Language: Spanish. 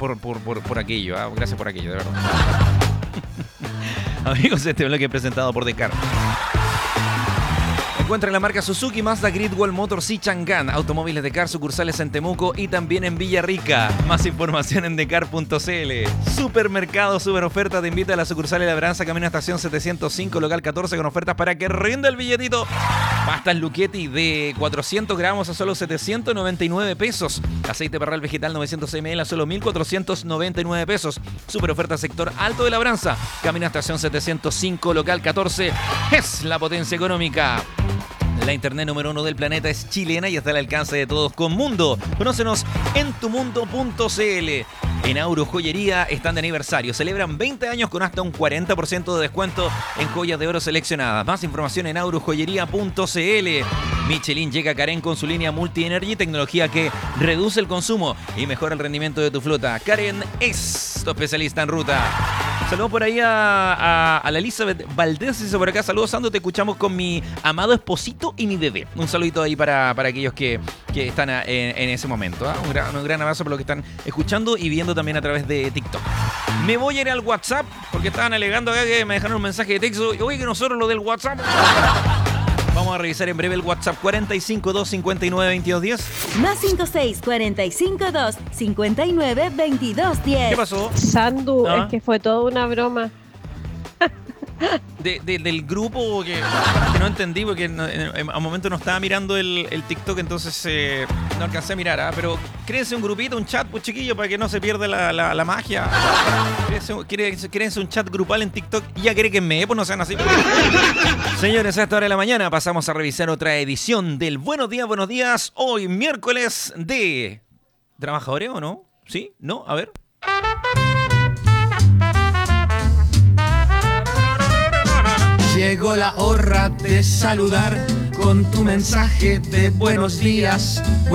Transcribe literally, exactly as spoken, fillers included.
por, por, por, por aquello, ¿eh? Gracias por aquello, de verdad. Amigos, este bloque es presentado por Decar. Encuentra la marca Suzuki, Mazda, Great Wall Motors y Chang'an. Automóviles Decar, sucursales en Temuco y también en Villarrica. Más información en decar punto c l. Supermercado Super Oferta te invita a la sucursal de Labranza, camino a estación setecientos cinco, local catorce, con ofertas para que rinda el billetito. Pastas Luchetti de cuatrocientos gramos a solo setecientos noventa y nueve pesos. Aceite Parral Vegetal novecientos mililitros a solo mil cuatrocientos noventa y nueve pesos. Super oferta sector Alto de Labranza, camino a estación setecientos cinco, local catorce. Es la potencia económica. La internet número uno del planeta es chilena y está al alcance de todos con Mundo. Conócenos en tu mundo punto c l. En Auro Joyería están de aniversario. Celebran veinte años con hasta un cuarenta por ciento de descuento en joyas de oro seleccionadas. Más información en auro joyería punto c l. Michelin llega a Karen con su línea Multi Energy, tecnología que reduce el consumo y mejora el rendimiento de tu flota. Karen es tu especialista en ruta. Saludos por ahí a, a, a la Elizabeth Valdés, dice por acá. Saludos, Sandro, te escuchamos con mi amado esposito y mi bebé. Un saludito ahí para, para aquellos que, que están a, en, en ese momento, ¿eh? Un gran, un gran abrazo por los que están escuchando y viendo también a través de TikTok. Me voy a ir al WhatsApp porque estaban alegando acá que me dejaron un mensaje de texto. Oye, que nosotros lo del WhatsApp. Vamos a revisar en breve el WhatsApp cuarenta y cinco, dos cincuenta y nueve, veintidós diez. Más cincuenta y seis, cuarenta y cinco, dos cincuenta y nueve, veintidós diez. ¿Qué pasó? Sandu, ¿Ah? es que fue toda una broma. De, de, del grupo que, que no entendí porque no, en, en, a un momento no estaba mirando el, el TikTok, entonces eh, no alcancé a mirar, ¿eh? Pero créense un grupito, un chat, pues chiquillo, para que no se pierda la, la, la magia. Créense, créense un chat grupal en TikTok y ya agréguenme, pues no sean así. Señores, a esta hora de la mañana pasamos a revisar otra edición del Buenos Días, Buenos Días. Hoy miércoles de... ¿Trabajadores o no? ¿Sí? ¿No? A ver. Llegó la hora de saludar con tu mensaje de buenos días.